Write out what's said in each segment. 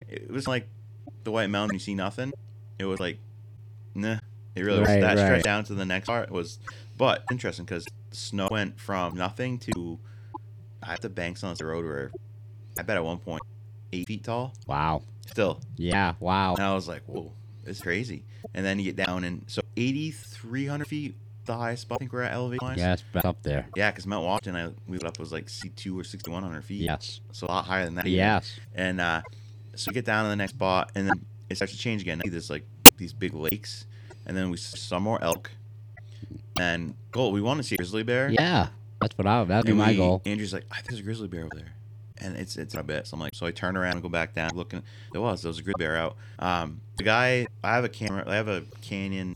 it was like the White Mountain. You see nothing. It was like, nah. It really was. Right, That right. stretched down to the next part was, but interesting because snow went from nothing to, I have the banks on the road were, I bet at one point, 8 feet tall. Wow. Still. Yeah. Wow. And I was like, whoa, it's crazy. And then you get down and so 8,300 feet, the highest spot I think we're at elevation wise. Yeah, it's back up there. Yeah, because Mount Washington, we went up was like C2 or 6,100 feet. Yes. So a lot higher than that. Yes. And so we get down to the next spot, and then it starts to change again. There's like these big lakes, and then we saw more elk. And we want to see a grizzly bear. Yeah. That'd be my goal. Andrew's like, I think there's a grizzly bear over there. And it's a bit. So I'm like, so I turn around and go back down, looking. There was a grizzly bear out. The guy, I have a camera. I have a Canon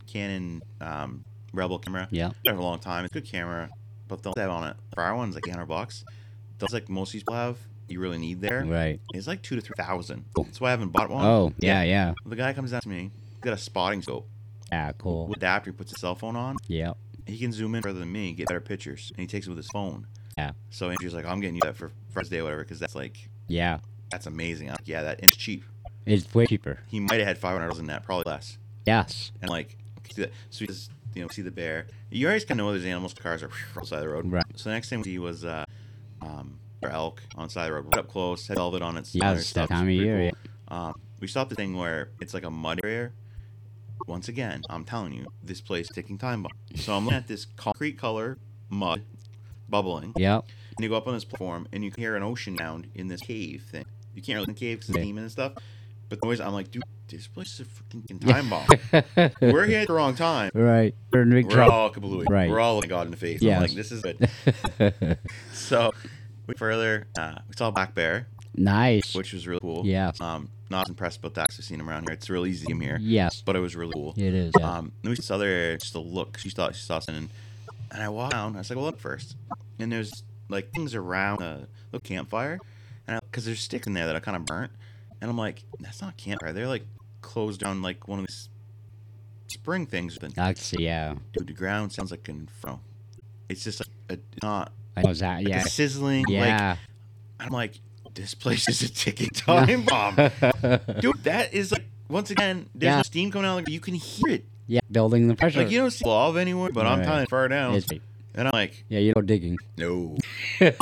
Rebel camera. Yeah. I have a long time. It's a good camera, but the have on it. For our one's like $800. Those like most people have, you really need there. Right. It's like 2,000 to 3,000. That's why I haven't bought one. Oh, yeah. The guy comes down to me. He's got a spotting scope. Yeah, cool. With adapter, he puts his cell phone on. Yep. He can zoom in further than me, get better pictures, and he takes it with his phone. Yeah. So Andrew's like, I'm getting you that for Friend's Day or whatever, because that's like, Yeah. that's amazing. I'm like, yeah, that it's cheap. It's way cheaper. He might have had $500 in that, probably less. Yes. And like, so we just see the bear. You always kind of know there's animals. Cars are on the side of the road. Right. So the next thing we see was our elk on the side of the road. Right up close, had velvet on its. Yeah, it's that time of year. Cool. We stopped the thing where it's like a mud area. Once again, I'm telling you, this place is ticking time bomb. So I'm looking at this concrete color mud bubbling. Yep. And you go up on this platform, and you can hear an ocean sound in this cave thing. You can't really in the cave because it's demon and stuff. But the noise, I'm like, dude, this place is a freaking time bomb. We're here at the wrong time. Right. We're in big We're trouble. all kablooey. Right. We're all looking God in the face. Yes. I'm like, this is good. So, we further, we saw a black bear, Nice. which was really cool. Yeah. Not impressed about that because I've seen him around here. It's real easy to see him here. Yes. But it was really cool. It is. Yeah. Then we saw this other area just to look. She thought she saw something. And I walked down. I was like, well, look first. And there's like things around a little campfire. And because there's sticks in there that are kind of burnt. And I'm like, that's not a campfire. They're like closed down like one of these spring things. I see. Yeah. Dude, the ground sounds like an inferno. It's just like not I know that. like Yeah. a sizzling. Yeah. Like, I'm like, this place is a ticking time bomb. Dude, that is like, once again, there's Yeah. no steam coming out. Like, you can hear it. Yeah. Building the pressure. Like, you don't see lava anymore, but I'm Right. kind of far down. It's- And I'm like, yeah. You know digging. no. This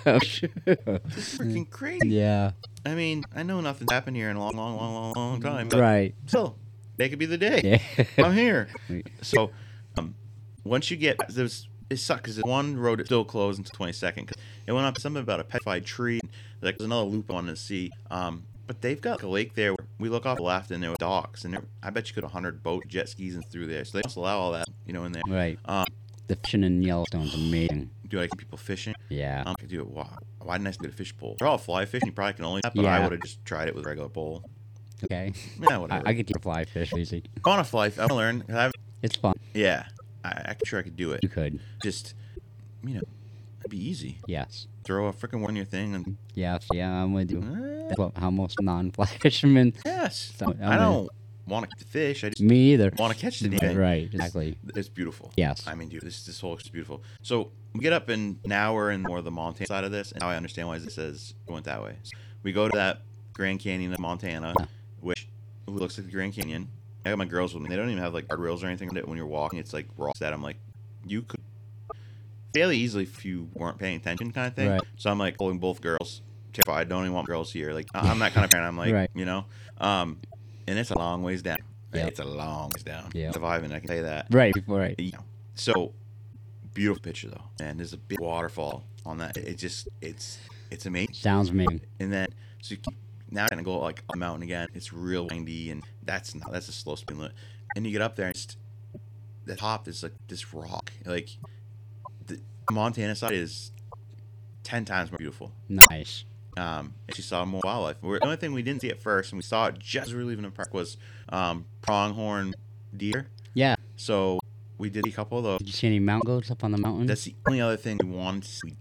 is freaking crazy. Yeah. I mean, I know nothing's happened here in a long time. But Right. still, they could be the day. Yeah. I'm here. So, once you get, it sucked because one road is still closed until 22nd. Cause it went up something about a petrified tree. Like, there's another loop I wanted to see. But they've got like a lake there where we look off the left and there were docks. And I bet you could 100 boat jet skis and through there. So they must allow all that, in there. Right. The fishing in Yellowstone's amazing. Do I see people fishing? Yeah. I could do it. Why didn't I get a fish pole? They're all fly fishing. You probably can only that, but I Yeah. would have just tried it with a regular pole. Okay. Yeah, whatever. I could do fly fish easy. I want to fly. I want to learn. It's fun. Yeah. I'm sure I could do it. You could. Just, it'd be easy. Yes. Throw a freaking one in your thing and. Yes. Yeah. I'm with you. Eh, That's how most non-fly fishermen. yes. So, I don't want to catch the fish. I just Me either. want to catch the damn thing. Right. Exactly. It's beautiful. Yes. I mean, dude, this whole is beautiful. So we get up and now we're in more of the Montana side of this, and now I understand why this says went that way. So we go to that Grand Canyon of Montana, which looks like the Grand Canyon. I got my girls with me. They don't even have like guardrails or anything on it. When you're walking, it's like rocks that I'm like, you could fairly easily if you weren't paying attention, kind of thing. Right. So I'm like holding both girls. Terrified. Don't even want girls here. Like I'm that kind of parent. I'm like, Right. and it's a long ways down. Yep. It's a long ways down. Yep. Surviving, I can tell you that. Right. Right. So beautiful picture though, and there's a big waterfall on that. It's amazing. Sounds amazing. And then so you keep, now you're gonna go like up the mountain again. It's real windy, and that's a slow spin limit. And you get up there, and the top is like this rock. Like the Montana side is 10 times more beautiful. Nice. And she saw more wildlife. The only thing we didn't see at first, and we saw it just as we were leaving the park, was pronghorn deer. Yeah. So we did a couple of those. Did you see any mountain goats up on the mountain? That's the only other thing we wanted to see. We